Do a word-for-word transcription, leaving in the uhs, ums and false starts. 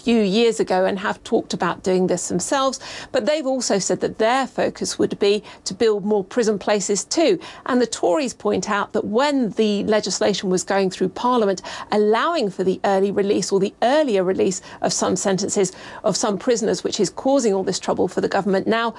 few years ago and have talked about doing this themselves, but they've also said that their focus would be to build more prison places too. And the Tories point out that when the legislation was going through Parliament, allowing for the early release or the earlier release of some sentences of some prisoners, which is causing all this trouble for the government now,